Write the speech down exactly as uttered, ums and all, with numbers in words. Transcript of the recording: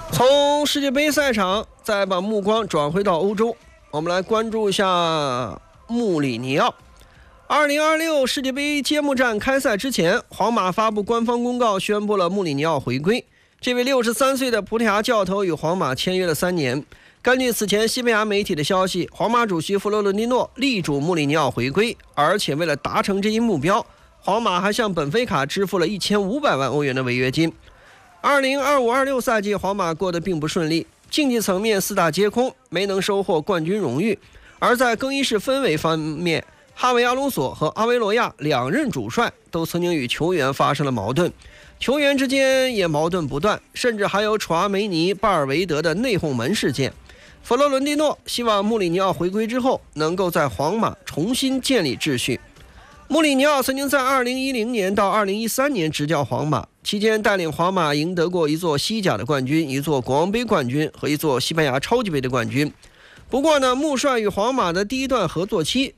从世界杯赛场再把目光转回到欧洲，我们来关注一下穆里尼奥。二零二六世界杯揭幕战开赛之前，皇马发布官方公告，宣布了穆里尼奥回归。这位六十三岁的葡萄牙教头与皇马签约了三年。根据此前西班牙媒体的消息，皇马主席弗洛伦蒂诺力主穆里尼奥回归，而且为了达成这一目标，皇马还向本菲卡支付了一千五百万欧元的违约金。二零二五二六赛季，皇马过得并不顺利，竞技层面四大皆空，没能收获冠军荣誉。而在更衣室氛围方面，哈维·阿隆索和阿维罗亚两任主帅都曾经与球员发生了矛盾，球员之间也矛盾不断，甚至还有楚阿梅尼、巴尔维德的内讧门事件。弗洛伦蒂诺希望穆里尼奥回归之后，能够在皇马重新建立秩序。穆里尼奥曾经在二零一零年到二零一三年执教皇马，期间带领皇马赢得过一座西甲的冠军、一座国王杯冠军和一座西班牙超级杯的冠军。不过呢，穆帅与皇马的第一段合作期